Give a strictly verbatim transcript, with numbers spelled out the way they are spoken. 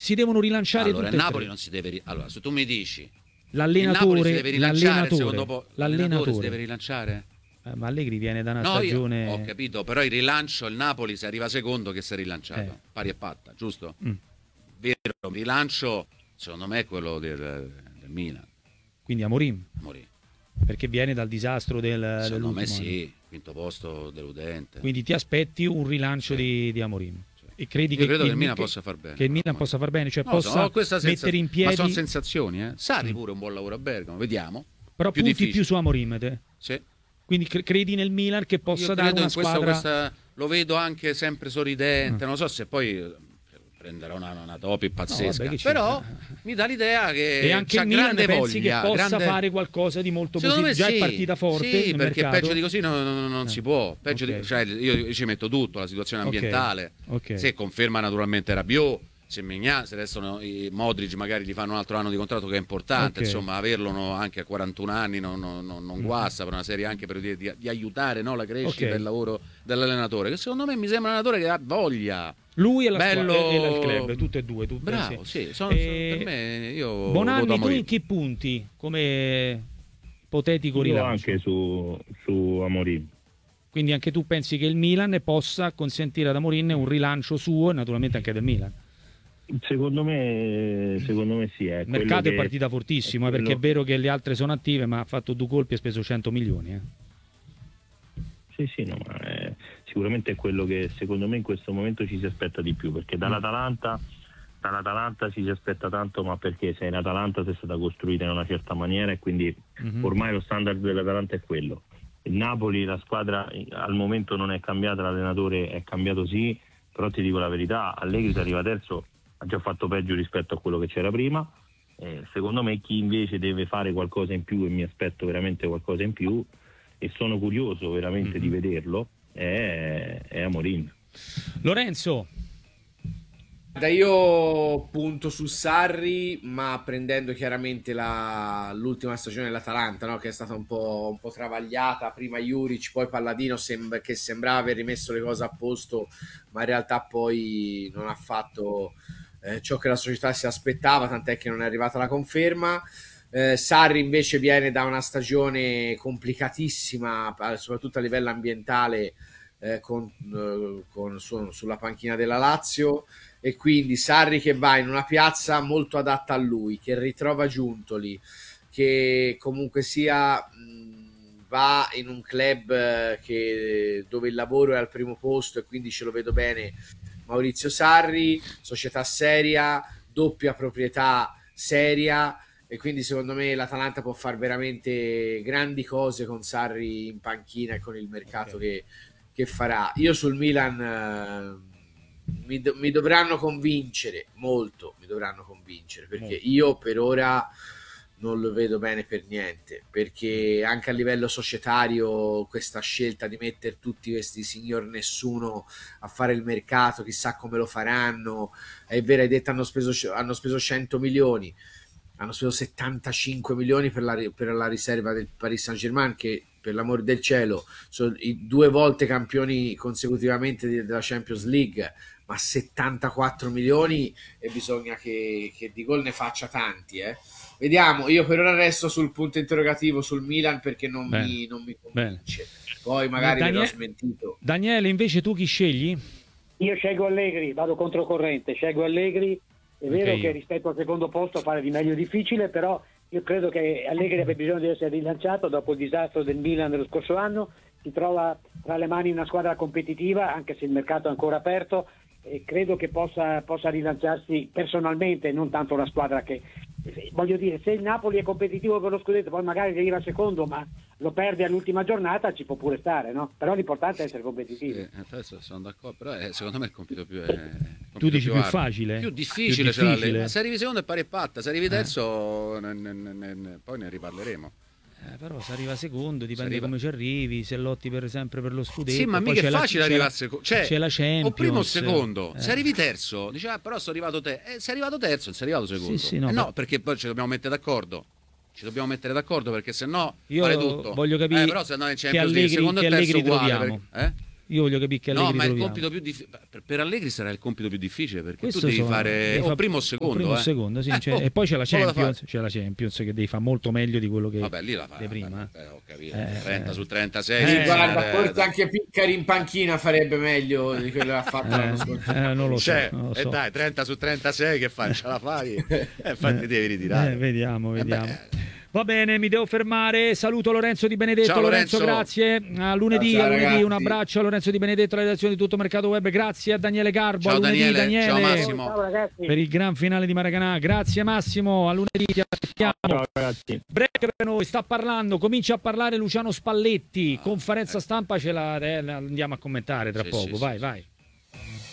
si devono rilanciare allora, tutte il e Napoli tre. non si deve ri- allora, se tu mi dici il Napoli si L'allenatore, deve rilanciare, l'allenatore, secondo po- l'allenatore si deve l'allenatore. rilanciare? Eh, ma Allegri viene da una No, io stagione. ho capito, però il rilancio, il Napoli se arriva secondo che si è rilanciato, Eh. pari e patta, giusto? Mm. Vero, il rilancio secondo me è quello del, del Milan, Quindi Amorim, morì. perché viene dal disastro del, Secondo me dell'ultimo anno. sì, quinto posto deludente. Quindi ti aspetti un rilancio Sì. di, di Amorim. E credi Io che, credo che il Milan che- possa far bene. che il Milan No, possa far bene, cioè non lo so, possa ho questa sensa- mettere in piedi. Ma sono sensazioni, eh. Sarri Mm. pure un buon lavoro a Bergamo, vediamo. Però più punti difficile. più su Amorim te. Sì. Quindi cre- credi nel Milan che possa Io dare credo una in questo, squadra. questa, lo vedo anche sempre sorridente, Mm. non so se poi eh, prenderà una, una topi pazzesca, vabbè, che però c'entra? mi dà l'idea che E anche c'ha il Milan grande pensi voglia, che possa grande... fare qualcosa di molto Secondo positivo. me Già sì, è partita forte sì, nel perché mercato. peggio di così non, non- non Eh. si può. Peggio di- Ok. cioè, io, io ci metto tutto, la situazione Ok, ambientale. ok. Se conferma naturalmente Rabiot, se Mignan, se restano i Modric magari gli fanno un altro anno di contratto che è importante, Ok. insomma averlo no, anche a quarantuno anni non, non- non- non Mm. guasta per una serie anche per di, di- di aiutare no, la crescita Ok. del lavoro dell'allenatore, che secondo me mi sembra un allenatore che ha voglia. Lui e la Bello... squadra e il club, tutte e due. Tu Bravo, pensi? sì, sono- E- per me io voto Bonanni, tu Amorim. in che punti? Come ipotetico Io rilancio. anche su, su Amorim. Quindi anche tu pensi che il Milan possa consentire ad Amorim un rilancio suo e naturalmente anche del Milan. Secondo me, secondo me sì. È Il mercato quello è partita che- fortissimo, eh, quello- perché è vero che le altre sono attive, ma ha fatto due colpi e ha speso cento milioni. eh. Sì, sì, no, ma è- sicuramente è quello che secondo me in questo momento ci si aspetta di più, perché dall'Atalanta, dall'Atalanta ci si aspetta tanto, ma perché se in Atalanta si è stata costruita in una certa maniera e quindi Mhm. ormai lo standard dell'Atalanta è quello. Il Napoli, la squadra eh, al momento non è cambiata, l'allenatore è cambiato sì, però ti dico la verità, Allegri se arriva terzo ha già fatto peggio rispetto a quello che c'era prima. Eh, secondo me chi invece deve fare qualcosa in più, e mi aspetto veramente qualcosa in più e sono curioso veramente Mhm. di vederlo, è, è Amorim. Lorenzo, Da io punto su Sarri, ma prendendo chiaramente la- l'ultima stagione dell'Atalanta, no? Che è stata un po', un po' travagliata, prima Juric, poi Palladino, sem- che sembrava aver rimesso le cose a posto, ma in realtà poi non ha fatto eh, ciò che la società si aspettava, tant'è che non è arrivata la conferma. Eh, Sarri invece viene da una stagione complicatissima, eh, soprattutto a livello ambientale, eh, con, eh, con- su- sulla panchina della Lazio, e quindi Sarri che va in una piazza molto adatta a lui, che ritrova Giuntoli, che comunque sia mh, va in un club eh, che, dove il lavoro è al primo posto, e quindi ce lo vedo bene Maurizio Sarri, società seria, doppia proprietà seria, e quindi secondo me l'Atalanta può fare veramente grandi cose con Sarri in panchina e con il mercato Ok. che, che farà. Io sul Milan eh, mi, do- mi dovranno convincere molto, mi dovranno convincere, perché Molto. io per ora non lo vedo bene per niente, perché anche a livello societario questa scelta di mettere tutti questi signor nessuno a fare il mercato, chissà come lo faranno. È vero, hai detto hanno speso, hanno speso cento milioni, hanno speso settantacinque milioni per la, per la riserva del Paris Saint-Germain, che per l'amor del cielo sono i due volte campioni consecutivamente de- della Champions League, ma settantaquattro milioni, e bisogna che, che di gol ne faccia tanti, eh. Vediamo, io per ora resto sul punto interrogativo sul Milan, perché non, Bene. mi, non mi Bene. convince. Poi magari Danie- verrò smentito. Daniele, invece tu chi scegli? Io scelgo Allegri, vado controcorrente, scelgo Allegri. È vero io. che rispetto al secondo posto fare di meglio è difficile, però io credo che Allegri abbia bisogno di essere rilanciato dopo il disastro del Milan dello scorso anno. Si trova tra le mani una squadra competitiva, anche se il mercato è ancora aperto, e credo che possa, possa rilanciarsi personalmente, non tanto la squadra che... Voglio dire, se il Napoli è competitivo per lo scudetto, poi magari arriva secondo, ma lo perde all'ultima giornata, ci può pure stare, no? Però l'importante è essere competitivi. Eh, adesso sono d'accordo, però eh, secondo me è il compito più. È, il compito Tu dici più arduo. facile? Più difficile, Più ce l'ha difficile. lei. Ma se arrivi secondo è pari e patta, se arrivi Eh. terzo ne- ne- ne- ne- poi ne riparleremo. Eh, però se arriva secondo, dipende Se arriva- come ci arrivi, se lotti per sempre per lo scudetto. Sì, ma poi mica c'è è la- facile c'è arrivare la- a secondo. Cioè, c'è la Champions. o primo o secondo. eh. Se arrivi terzo, dici, ah, però sono arrivato te. Eh, sei arrivato terzo, non sei arrivato secondo. Sì, sì, no, Eh, no, ma- perché poi ci dobbiamo mettere d'accordo. Ci dobbiamo mettere d'accordo, perché se no Io vale tutto. voglio capire Eh, però se no in che Champions League, Allegri, secondo che e terzo Allegri uguale. troviamo. perché- eh? Io voglio capire che Allegri No, ma il troviamo. compito più difficile per Allegri sarà il compito più difficile perché Questo tu devi sono- fare devi o fa- primo o secondo, o primo o eh. secondo, sì, Eh, cioè- oh, e poi c'è la solo da Champions, fare. c'è la Champions che devi fare molto meglio di quello che Vabbè, lì la fa di prima. vabbè, eh, ho capito. Eh, trenta eh. su trentasei. Eh, Sì, sì, guarda, eh, forse anche Piccari in panchina farebbe meglio di quello che ha fatto l'anno scorso. Eh, eh, non lo so, Cioè, non lo e so. dai, trenta su trentasei che fai? Ce la fai? Eh, infatti devi ritirare. Eh, vediamo, Eh, vediamo. beh, Va bene, mi devo fermare. Saluto Lorenzo Di Benedetto. Ciao, Lorenzo, Lorenzo. grazie. A lunedì, Ciao, a lunedì ragazzi. un abbraccio a Lorenzo Di Benedetto, alla redazione di Tutto Mercato Web. Grazie a Daniele Garbo. Ciao, a lunedì, Daniele. Ciao, Massimo. Ciao ragazzi. per il gran finale di Maracanã. Grazie Massimo, a lunedì ti aspettiamo. Ciao ragazzi. Break per noi, sta parlando, comincia a parlare Luciano Spalletti. Conferenza stampa ce la, eh, la andiamo a commentare tra Sì, poco. sì, vai, sì, vai.